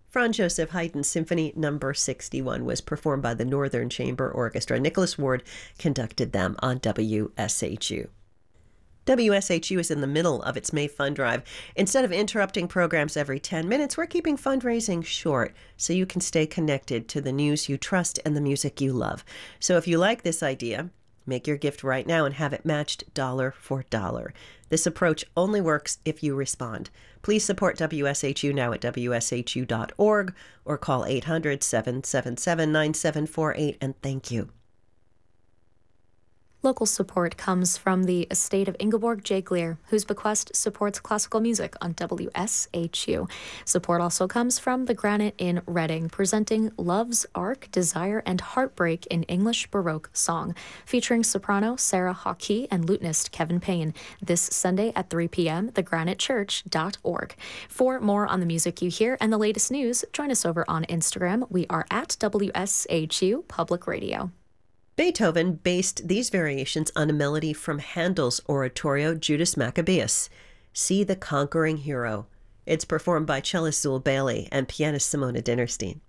Franz Joseph Haydn Symphony Number 61 was performed by the Northern Chamber Orchestra. Nicholas Ward conducted them on WSHU. WSHU is in the middle of its May fund drive. Instead of interrupting programs every 10 minutes, we're keeping fundraising short so you can stay connected to the news you trust and the music you love. So if you like this idea, make your gift right now and have it matched dollar for dollar. This approach only works if you respond. Please support WSHU now at WSHU.org or call 800-777-9748, and thank you. Local support comes from the estate of Ingeborg J. Gleer, whose bequest supports classical music on WSHU. Support also comes from the Granite in Reading, presenting Love's Ark, Desire, and Heartbreak in English Baroque song, featuring soprano Sarah Hockey and lutenist Kevin Payne, this Sunday at 3 p.m., thegranitechurch.org. For more on the music you hear and the latest news, join us over on Instagram. We are at WSHU Public Radio. Beethoven based these variations on a melody from Handel's oratorio Judas Maccabeus, See the Conquering Hero. It's performed by cellist Zul Bailey and pianist Simona Dinnerstein.